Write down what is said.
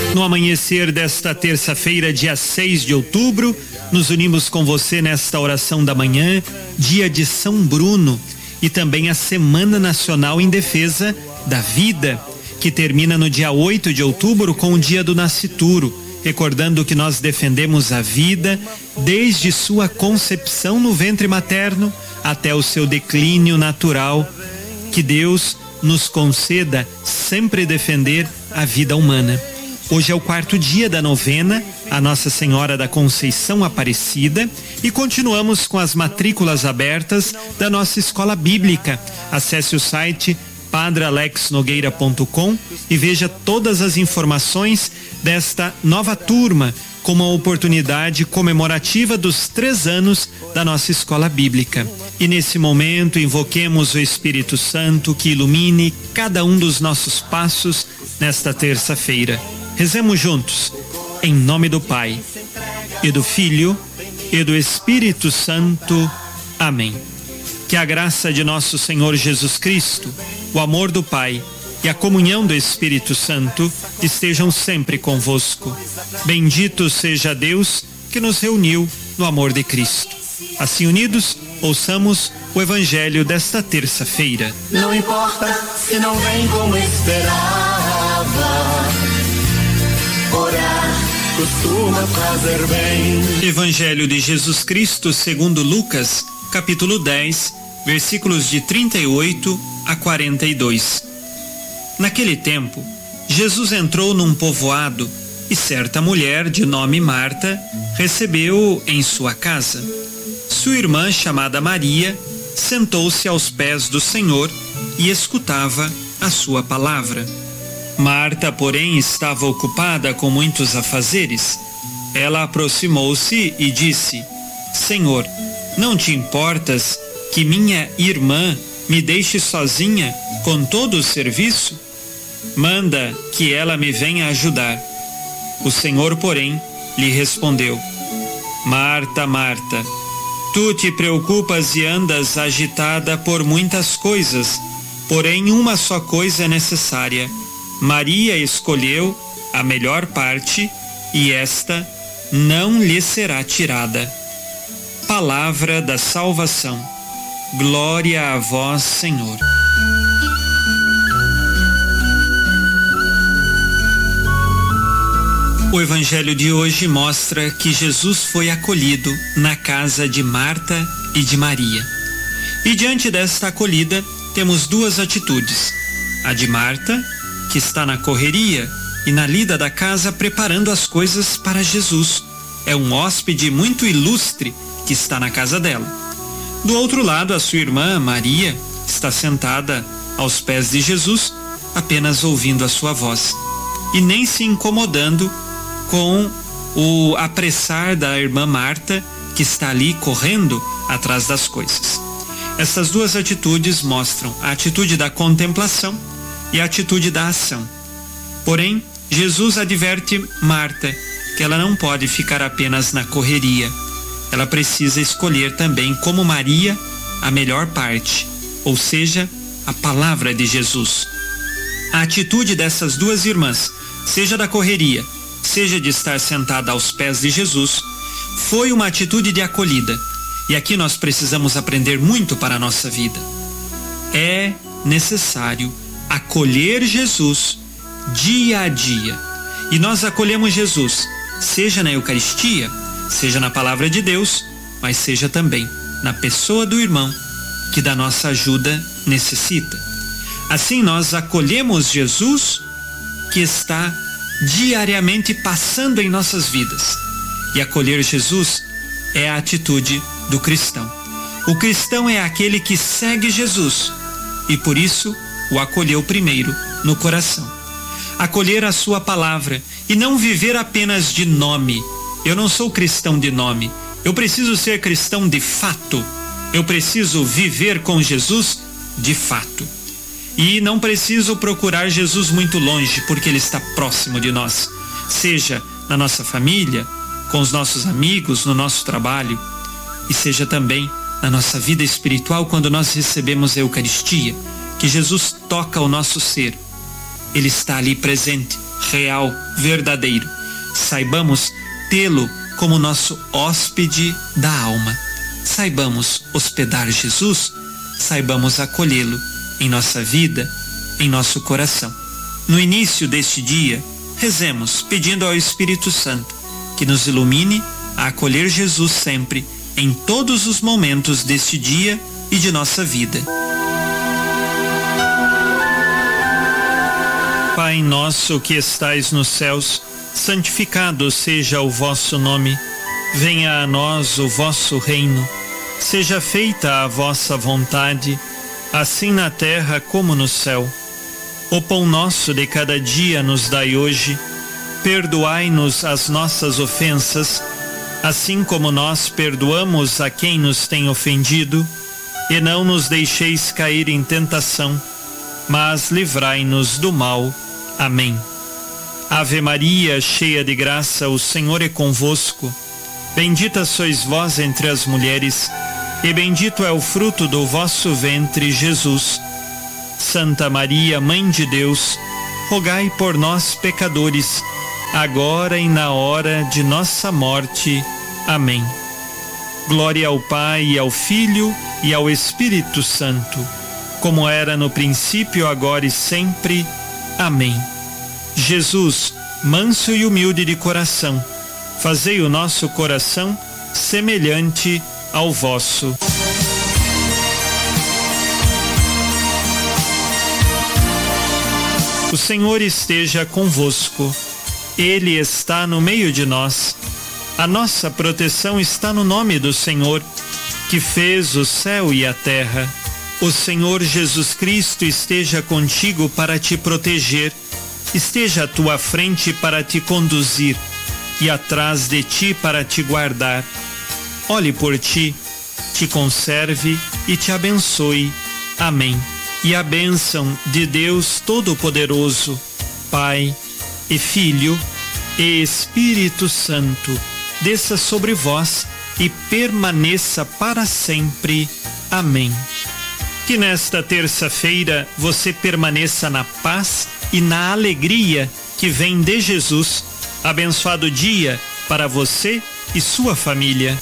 No amanhecer desta terça-feira, dia 6 de outubro, nos unimos com você nesta oração da manhã, dia de São Bruno, e também a Semana Nacional em Defesa da Vida, que termina no dia 8 de outubro com o dia do nascituro, recordando que nós defendemos a vida desde sua concepção no ventre materno até o seu declínio natural. Que Deus nos conceda sempre defender a vida humana. Hoje é o 4º dia da novena a Nossa Senhora da Conceição Aparecida e continuamos com as matrículas abertas da nossa escola bíblica. Acesse o site padralexnogueira.com e veja todas as informações desta nova turma, com uma oportunidade comemorativa dos 3 anos da nossa escola bíblica. E nesse momento invoquemos o Espírito Santo que ilumine cada um dos nossos passos nesta terça-feira. Rezemos juntos, em nome do Pai, e do Filho, e do Espírito Santo. Amém. Que a graça de nosso Senhor Jesus Cristo, o amor do Pai e a comunhão do Espírito Santo estejam sempre convosco. Bendito seja Deus que nos reuniu no amor de Cristo. Assim unidos, ouçamos o Evangelho desta terça-feira. Não importa se não vem como esperava, orar costuma fazer bem. Evangelho de Jesus Cristo segundo Lucas, capítulo 10, versículos de 38 a 42. Naquele tempo, Jesus entrou num povoado e certa mulher de nome Marta recebeu-o em sua casa. Sua irmã, chamada Maria, sentou-se aos pés do Senhor e escutava a sua palavra. Marta, porém, estava ocupada com muitos afazeres. Ela aproximou-se e disse: Senhor, não te importas que minha irmã me deixe sozinha com todo o serviço? Manda que ela me venha ajudar. O Senhor, porém, lhe respondeu: Marta, Marta, tu te preocupas e andas agitada por muitas coisas, porém uma só coisa é necessária. Maria escolheu a melhor parte e esta não lhe será tirada. Palavra da salvação. Glória a vós, Senhor. O Evangelho de hoje mostra que Jesus foi acolhido na casa de Marta e de Maria. E diante desta acolhida, temos 2 atitudes. A de Marta, que está na correria e na lida da casa preparando as coisas para Jesus. É um hóspede muito ilustre que está na casa dela. Do outro lado, a sua irmã, Maria, está sentada aos pés de Jesus, apenas ouvindo a sua voz e nem se incomodando com o apressar da irmã Marta, que está ali correndo atrás das coisas. Essas 2 atitudes mostram a atitude da contemplação e a atitude da ação. Porém, Jesus adverte Marta que ela não pode ficar apenas na correria. Ela precisa escolher também, como Maria, a melhor parte, ou seja, a palavra de Jesus. A atitude dessas 2 irmãs, seja da correria, seja de estar sentada aos pés de Jesus, foi uma atitude de acolhida. E aqui nós precisamos aprender muito para a nossa vida. É necessário acolher Jesus dia a dia. E nós acolhemos Jesus, seja na Eucaristia, seja na Palavra de Deus, mas seja também na pessoa do irmão que da nossa ajuda necessita. Assim nós acolhemos Jesus que está diariamente passando em nossas vidas. E acolher Jesus é a atitude do cristão. O cristão é aquele que segue Jesus e por isso o acolheu primeiro no coração. Acolher a sua palavra e não viver apenas de nome. Eu não sou cristão de nome. Eu preciso ser cristão de fato. Eu preciso viver com Jesus de fato. E não preciso procurar Jesus muito longe, porque Ele está próximo de nós. Seja na nossa família, com os nossos amigos, no nosso trabalho. E seja também na nossa vida espiritual, quando nós recebemos a Eucaristia, que Jesus toca o nosso ser. Ele está ali presente, real, verdadeiro. Saibamos tê-lo como nosso hóspede da alma. Saibamos hospedar Jesus, saibamos acolhê-lo em nossa vida, em nosso coração. No início deste dia, rezemos pedindo ao Espírito Santo que nos ilumine a acolher Jesus sempre, em todos os momentos deste dia e de nossa vida. Pai nosso que estais nos céus, santificado seja o vosso nome. Venha a nós o vosso reino. Seja feita a vossa vontade, assim na terra como no céu. O pão nosso de cada dia nos dai hoje. Perdoai-nos as nossas ofensas, assim como nós perdoamos a quem nos tem ofendido. E não nos deixeis cair em tentação, mas livrai-nos do mal. Amém. Ave Maria, cheia de graça, o Senhor é convosco. Bendita sois vós entre as mulheres, e bendito é o fruto do vosso ventre, Jesus. Santa Maria, Mãe de Deus, rogai por nós, pecadores, agora e na hora de nossa morte. Amém. Glória ao Pai, e ao Filho, e ao Espírito Santo, como era no princípio, agora e sempre. Amém. Jesus, manso e humilde de coração, fazei o nosso coração semelhante ao vosso. O Senhor esteja convosco. Ele está no meio de nós. A nossa proteção está no nome do Senhor, que fez o céu e a terra. O Senhor Jesus Cristo esteja contigo para te proteger, esteja à tua frente para te conduzir e atrás de ti para te guardar. Olhe por ti, te conserve e te abençoe. Amém. E a bênção de Deus Todo-Poderoso, Pai e Filho e Espírito Santo, desça sobre vós e permaneça para sempre. Amém. Que nesta terça-feira você permaneça na paz e na alegria que vem de Jesus. Abençoado dia para você e sua família.